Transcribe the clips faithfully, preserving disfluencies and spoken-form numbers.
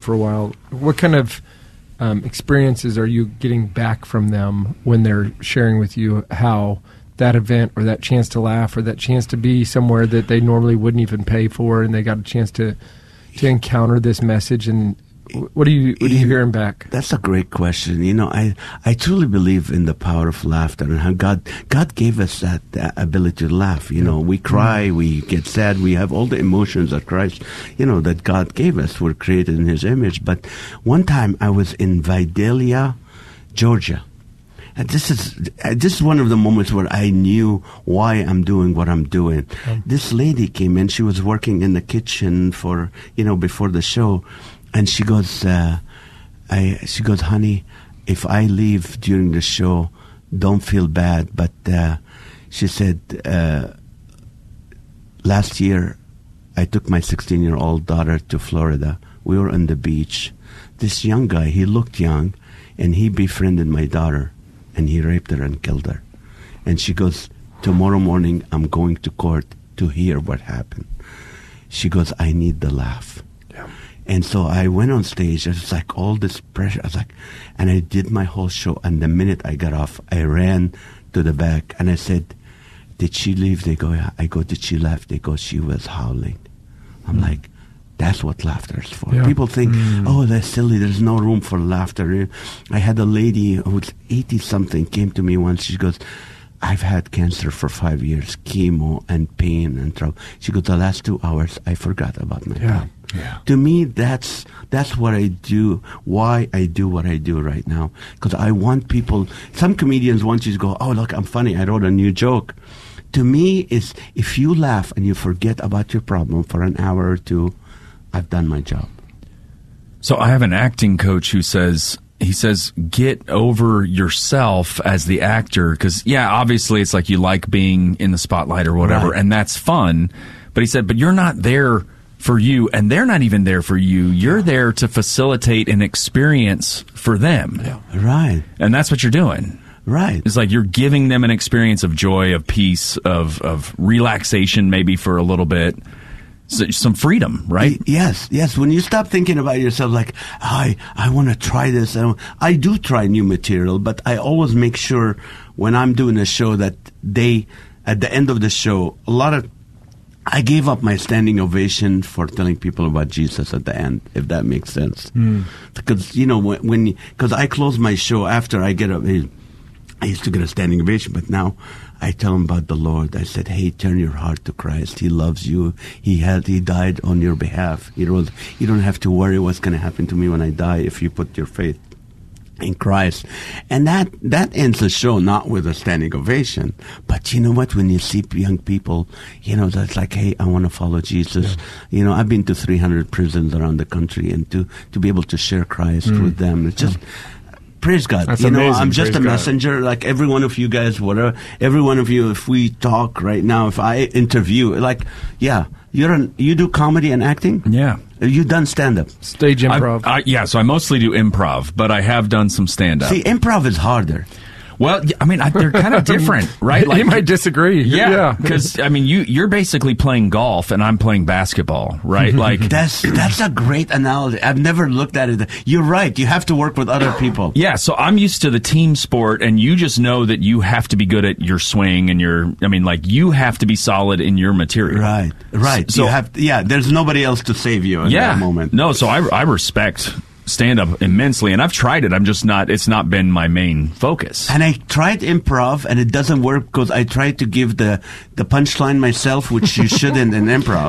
for a while. What kind of um, experiences are you getting back from them when they're sharing with you how that event or that chance to laugh or that chance to be somewhere that they normally wouldn't even pay for, and they got a chance to to encounter this message? And what are you what are you hearing back? That's a great question. You know, I, I truly believe in the power of laughter and how God God gave us that uh, ability to laugh. You know, we cry, we get sad, we have all the emotions that Christ, you know, that God gave us. We're created in His image. But one time I was in Vidalia, Georgia. And this is uh, this is one of the moments where I knew why I'm doing what I'm doing. Um, this lady came in. She was working in the kitchen for, you know, before the show. And she goes, uh, I, she goes, honey, if I leave during the show, don't feel bad. But uh, she said, uh, last year, I took my sixteen-year-old daughter to Florida. We were on the beach. This young guy, he looked young, and he befriended my daughter, and he raped her and killed her. And she goes, tomorrow morning, I'm going to court to hear what happened. She goes, I need the laugh. Yeah. And so I went on stage. It was like all this pressure. I was like, and I did my whole show. And the minute I got off, I ran to the back and I said, did she leave? They go, yeah. I go, did she laugh? They go, she was howling. I'm mm. like, that's what laughter is for. Yeah. People think, mm. oh, that's silly. There's no room for laughter. I had a lady who's eighty-something came to me once. She goes, I've had cancer for five years, chemo and pain and trouble. She goes, the last two hours, I forgot about my yeah. pain. Yeah. To me, that's that's what I do, why I do what I do right now. Because I want people, some comedians want you to go, oh, look, I'm funny, I wrote a new joke. To me, is if you laugh and you forget about your problem for an hour or two, I've done my job. So I have an acting coach who says, he says, get over yourself as the actor. Because, yeah, obviously it's like you like being in the spotlight or whatever, right. and that's fun. But he said, but you're not there for you, and they're not even there for you. You're there to facilitate an experience for them. Yeah. Right. And that's what you're doing. Right. It's like you're giving them an experience of joy, of peace, of, of relaxation maybe for a little bit. So, some freedom, right? Yes, yes. When you stop thinking about yourself like, I, I want to try this. I, I do try new material, but I always make sure when I'm doing a show that they, at the end of the show, a lot of, I gave up my standing ovation for telling people about Jesus at the end, if that makes sense. Mm. Because, you know, when, when because I close my show after I get up, I used to get a standing ovation, but now I tell them about the Lord. I said, hey, turn your heart to Christ. He loves you. He had, he died on your behalf. You know, you don't have to worry what's going to happen to me when I die if you put your faith in Christ. And that, that ends the show not with a standing ovation. But you know what? When you see young people, you know, that's like, hey, I want to follow Jesus. Yeah. You know, I've been to three hundred prisons around the country, and to, to be able to share Christ mm. with them, it's just... Yeah. Praise God. That's you know, amazing. I'm just Praise a God. messenger, like every one of you guys, whatever, every one of you, if we talk right now, if I interview, like, yeah, you're an, you do comedy and acting? Yeah. You done stand-up? Stage improv. I, I, yeah, so I mostly do improv, but I have done some stand-up. See, improv is harder. Well, I mean, I, they're kind of different, right? Like, you might disagree. Yeah, because yeah. I mean, you you're basically playing golf, and I'm playing basketball, right? Like that's that's a great analogy. I've never looked at it. You're right. You have to work with other people. Yeah, so I'm used to the team sport, and you just know that you have to be good at your swing and your. I mean, like you have to be solid in your material. Right, right. So you have. To, yeah, there's nobody else to save you in yeah, that moment. No, so I I respect stand-up immensely, and I've tried it. I'm just not, it's not been my main focus. And I tried improv, and it doesn't work because I tried to give the, the punchline myself, which you shouldn't in improv.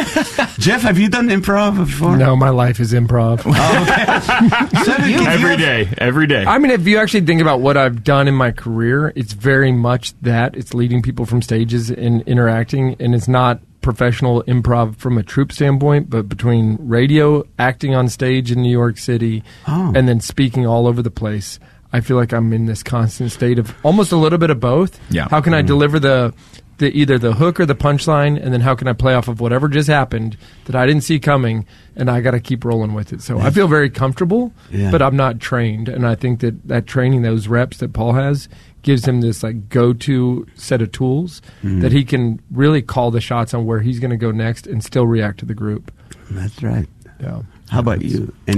Jeff, have you done improv before? No, my life is improv. Oh, okay. so you, every have, day, every day. I mean, if you actually think about what I've done in my career, it's very much that. It's leading people from stages and interacting, and it's not professional improv from a troupe standpoint, but between radio, acting on stage in New York City, oh. and then speaking all over the place, I feel like I'm in this constant state of almost a little bit of both. Yeah. How can mm. I deliver the, the either the hook or the punchline, and then how can I play off of whatever just happened that I didn't see coming, and I got to keep rolling with it. So I feel very comfortable, yeah. but I'm not trained, and I think that that training, those reps that Paul has, gives him this like go-to set of tools mm. that he can really call the shots on where he's going to go next and still react to the group. That's right. Yeah. How about you?